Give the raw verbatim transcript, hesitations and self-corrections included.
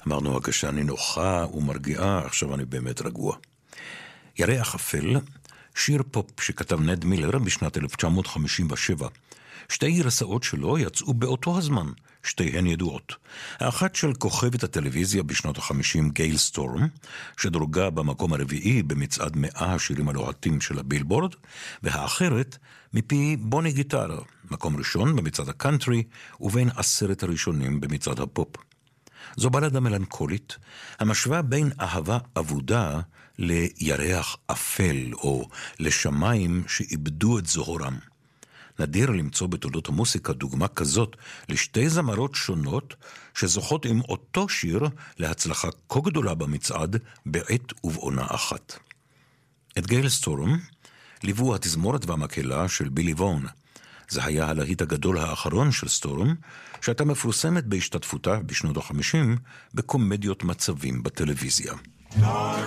אמרנו, הגשה נינוחה ומרגיעה, עכשיו אני באמת רגוע. ירח אפל, שיר פופ שכתב נד מילר בשנת אלף תשע מאות חמישים ושבע. שתי גרסאות שלו יצאו באותו הזמן, שתיהן ידועות. האחת של כוכבת הטלוויזיה בשנות החמישים גייל סטורם, שדורגה במקום הרביעי במצעד מאה השירים הלוהטים של הבילבורד, והאחרת מפי בוני גיטרה, מקום ראשון במצעד הקאנטרי, ובין עשרת הראשונים במצעד הפופ. זו בלדה מלנכולית, המשווה בין אהבה אבודה לירח אפל, או לשמיים שאיבדו את זוהרם. נדיר למצוא בתולדות המוסיקה דוגמה כזאת לשתי זמרות שונות שזוכות עם אותו שיר להצלחה כה גדולה במצעד בעת ובעונה אחת. את גייל סטורם ליוו התזמורת והמקהלה של בילי וון. זה היה הלהיט הגדול האחרון של סטורם, שהייתה מפורסמת בהשתתפותה בשנות ה-חמישים בקומדיות מצבים בטלוויזיה.